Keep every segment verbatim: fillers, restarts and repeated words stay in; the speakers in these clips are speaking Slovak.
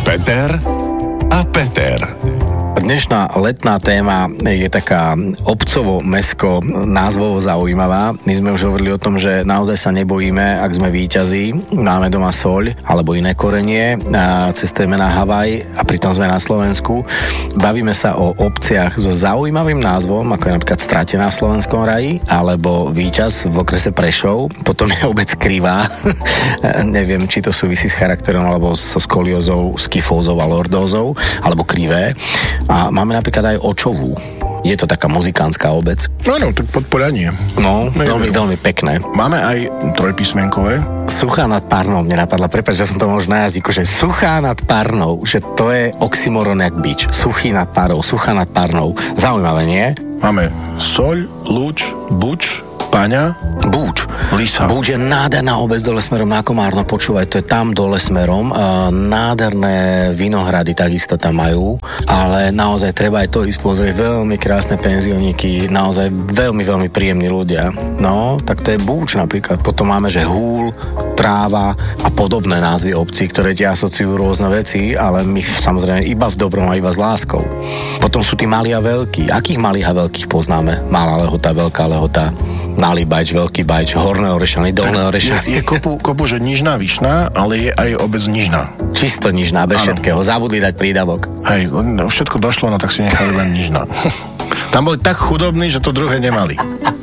Peter a Peter. Dnešná letná téma je taká obcovo-mesko názvovo zaujímavá. My sme už hovorili o tom, že naozaj sa nebojíme, ak sme víťazi. Máme doma soľ alebo iné korenie. A cestujeme na Havaj a pritom sme na Slovensku. Bavíme sa o obciach so zaujímavým názvom, ako je napríklad Stratená v Slovenskom raji alebo Víťaz v okrese Prešov. Potom je obec Krivá. Neviem, či to súvisí s charakterom alebo so skoliózou, s kyfózou a lordózou alebo krivé. A máme napríklad aj Očovú. Je to taká muzikánska obec. Áno, tak podporanie. No, veľmi, veľmi pekné. Máme aj trojpísmenkové. Suchá nad Parnou, mne napadla, prepáč, že som to možno na jazyku, že Suchá nad Parnou, že to je oxymoron jak bič. Suchý nad Parou, Suchá nad Parnou. Zaujímavé, nie? Máme Soľ, Lúč, Buč, Paňa, Búč. Lisa. Búč je nádherná obec dole smerom na Komárno, počúvaj, to je tam dole smerom. Uh, nádherné vinohrady takisto tam majú, ale naozaj treba aj to ísť pozrieť. Veľmi krásne penzioníky, naozaj veľmi, veľmi príjemní ľudia. No, tak to je Búč napríklad. Potom máme, že Húl, Tráva a podobné názvy obcí, ktoré ti asociujú rôzne veci, ale my samozrejme iba v dobrom a iba s láskou. Potom sú tí malí a veľkí. Akých malých a veľkých poznáme? Malá Lehota, Veľká Lehota, Malý Bajč, Veľký Bajč, Horné Orešany, Dolné Orešany. Je, je kopu, kopu, že Nižná Vyšná, ale je aj obec Nižná. Čisto Nižná, bez ano. Všetkého. Zabudli dať prídavok. Hej, všetko došlo, no tak si nechali len Nižná. Tam boli tak chudobní, že to druhé nemali.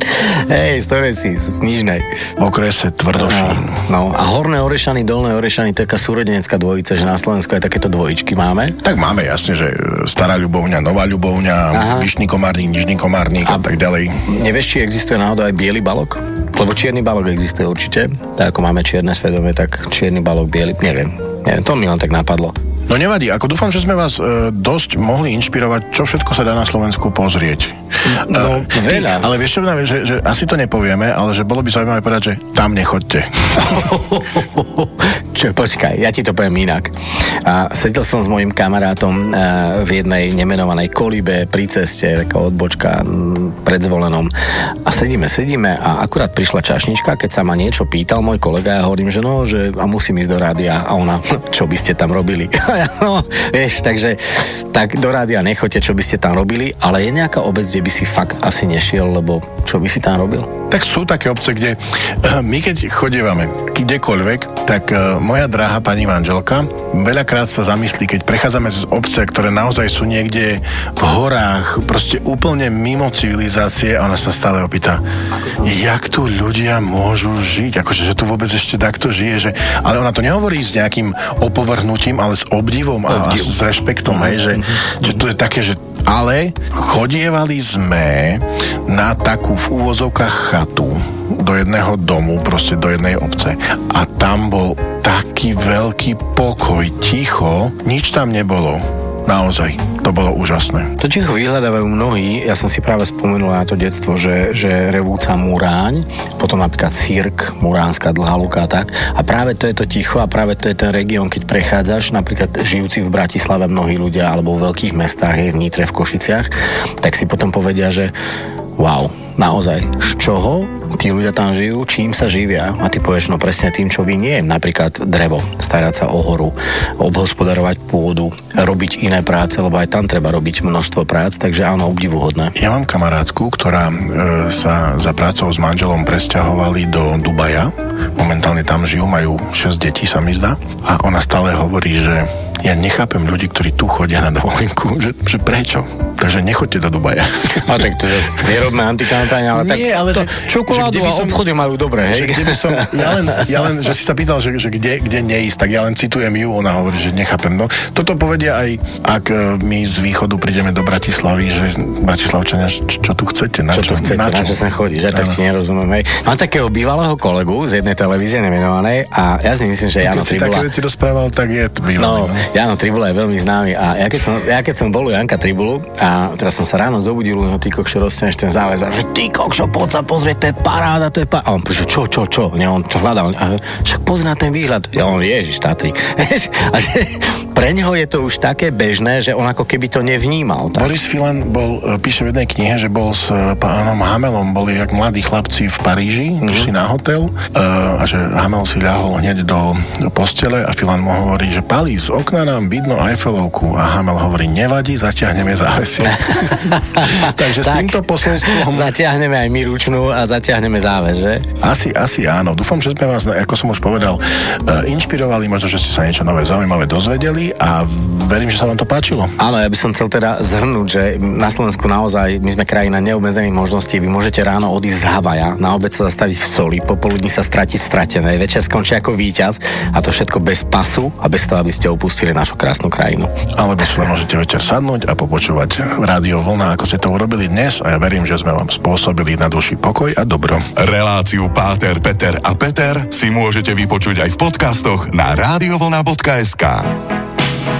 Hej, ktoré si, z Nižnej. V okrese Tvrdošín. No, a Horné Orešany, Dolné Orešany, taká súrodenecká dvojica, že na Slovensku aj takéto dvojičky máme? Tak máme, jasne, že Stará Ľubovňa, Nová Ľubovňa, Vyšný Komárnik, Nižný Komárnik a, a tak ďalej. Nevieš, či existuje náhodou aj biely balok? Lebo čierny balok existuje určite. Tak ako máme čierne svedomie, tak čierny balok, biely, neviem. Neviem, to mi len tak napadlo. No nevadí, ako dúfam, že sme vás e, dosť mohli inšpirovať, čo všetko sa dá na Slovensku pozrieť. No, e, veľa. Ty, ale vieš čo, že, že asi to nepovieme, ale že bolo by zaujímavé povedať, že tam nechoďte. Čo, počkaj, ja ti to poviem inak. A sedel som s mojím kamarátom a, v jednej nemenovanej kolíbe pri ceste, taká odbočka m, pred Zvolenom. A sedíme, sedíme a akurát prišla čašnička, keď sa ma niečo pýtal môj kolega, ja hovorím, že no, že a musím ísť do rádia. A ona, čo by ste tam robili? No, vieš, takže tak do rádia nechoďte, čo by ste tam robili, ale je nejaká obec, kde by si fakt asi nešiel, lebo čo by si tam robil? Tak sú také obce, kde uh, my keď chodievame kdekoľvek, tak uh, moja drahá pani manželka veľakrát sa zamyslí, keď prechádzame z obce, ktoré naozaj sú niekde v horách, proste úplne mimo civilizácie, a ona sa stále opýta, jak tu ľudia môžu žiť, akože, že tu vôbec ešte takto žije, že, ale ona to nehovorí s nejakým opovrhnutím, ale s obdivom a, a s rešpektom, hej, že, že to je také, že ale chodievali sme na takú v úvozovkách chatu do jedného domu, proste do jednej obce a tam bol taký veľký pokoj, ticho, nič tam nebolo. Naozaj, to bolo úžasné. To ticho vyhľadávajú mnohí. Ja som si práve spomenul na to detstvo, že, že revúca Muráň, potom napríklad Sirk, Muránska Dlhá Lúka a tak. A práve to je to ticho a práve to je ten región, keď prechádzaš, napríklad žijúci v Bratislave mnohí ľudia alebo v veľkých mestách, je v Nitre, v Košiciach, tak si potom povedia, že wow, naozaj, z čoho tí ľudia tam žijú, čím sa živia? A ty povieš, no presne tým, čo vy nie. Napríklad drevo, starať sa o horu, obhospodarovať pôdu, robiť iné práce, lebo aj tam treba robiť množstvo prác, takže áno, obdivuhodné. Ja mám kamarátku, ktorá e, sa za prácou s manželom presťahovali do Dubaja. Momentálne tam žijú, majú šesť detí, sa mi zdá. A ona stále hovorí, že ja nechápem ľudí, ktorí tu chodia na dovolenku, že, že prečo? Takže nechoďte do Dubaja. A tak to zase nerobme antikampaň, ale tak nie, ale to, že, čokoládu a som, obchody majú dobre, hej? Že kde by som, ja len, ja len, že si sa pýtal, že, že kde, kde neísť, tak ja len citujem ju, ona hovorí, že nechápem. No, toto povedia aj, ak my z východu prídeme do Bratislavy, že Bratislavčania, čo, čo tu chcete? Na čo, čo tu chcete, na čo, na čo sem chodíš? Ja tak ti nerozumiem, hej. Mám takého bývalého kolegu z jednej televízie nemenovanej a ja si myslím, že Jano Tribula. Keď si také veci rozprával, tak je to bývalý. No, no, Jano Tribula je veľmi známy a ja keď som, ja keď som bol u Janka Tribulu a teraz som sa ráno zobudil, no ty kokšo, rozťaneš ten záväz a že ty kokšo, poď sa pozrieť, to je paráda, to je paráda. A on povedal, čo, čo, čo? Ne, on to hľadal. A však pozri na ten výhľad. Ja on, ježiš, Tatry. A že pre neho je to už také bežné, že on ako keby to nevnímal. Tak? Boris Filan bol, píše v jednej knihe, že bol s pánom Hamelom, boli jak mladí chlapci v Paríži, mm-hmm. išli na hotel a že Hamel si ľahol hneď do, do postele a Filan mu hovorí, že palí, z okna nám vidno Eiffelovku a Hamel hovorí, nevadí, zatiahneme závesie. Takže s týmto posolstvom... Zatiahneme aj my ručnú a zatiahneme záves, že? Asi, asi áno. Dúfam, že sme vás, ako som už povedal, inšpirovali, možno, že ste sa niečo nové zaujímavé dozvedeli a verím, že sa vám to páčilo. Áno, ja by som chcel teda zhrnúť, že na Slovensku naozaj my sme krajina neobmedzených možností. Vy môžete ráno odísť z Havaja, na obed sa zastaviť v Soli, popoludní sa stratiť v Stratenej, večer skončí ako víťaz a to všetko bez pasu a bez toho, aby ste opustili našu krásnu krajinu. Alebo si len môžete večer sadnúť a popočúvať Rádio Vlna, ako ste to urobili dnes a ja verím, že sme vám spôsobili na duši pokoj a dobro. Reláciu Páter, Peter a Peter si môžete vypočuť aj v podcastoch na radiovlna bodka es ká.